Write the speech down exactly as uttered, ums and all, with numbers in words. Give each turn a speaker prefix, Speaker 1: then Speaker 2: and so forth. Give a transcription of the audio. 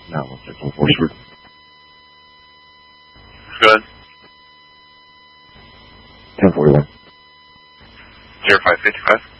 Speaker 1: Now let's check one forty-three.
Speaker 2: Good.
Speaker 1: ten forty-one.
Speaker 2: zero five fifty-five.